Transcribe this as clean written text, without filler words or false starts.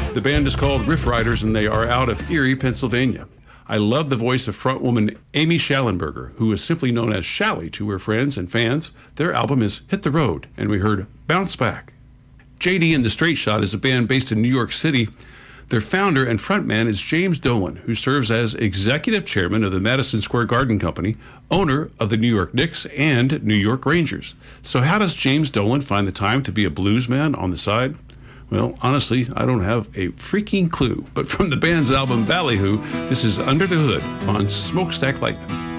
The band is called Riff Riders, and they are out of Erie, Pennsylvania. I love the voice of frontwoman Amy Schallenberger, who is simply known as Shally to her friends and fans. Their album is Hit the Road, and we heard Bounce Back. JD and the Straight Shot is a band based in New York City. Their founder and frontman is James Dolan, who serves as executive chairman of the Madison Square Garden Company, owner of the New York Knicks and New York Rangers. So how does James Dolan find the time to be a blues man on the side? Well, honestly, I don't have a freaking clue. But from the band's album Ballyhoo, this is Under the Hood on Smokestack Lightning.